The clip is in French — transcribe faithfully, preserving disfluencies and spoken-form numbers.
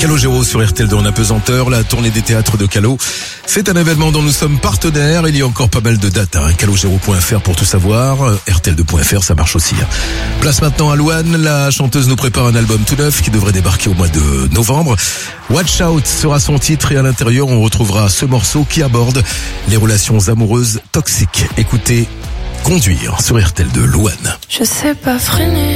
Calogero sur R T L deux en apesanteur, la tournée des théâtres de Calo. C'est un événement dont nous sommes partenaires. Il y a encore pas mal de dates. Hein. calogero point f r pour tout savoir. R T L deux point f r, ça marche aussi. Hein. Place maintenant à Louane. La chanteuse nous prépare un album tout neuf qui devrait débarquer au mois de novembre. Watch Out sera son titre et à l'intérieur, on retrouvera ce morceau qui aborde les relations amoureuses toxiques. Écoutez Conduire sur R T L deux Louane. Je sais pas freiner.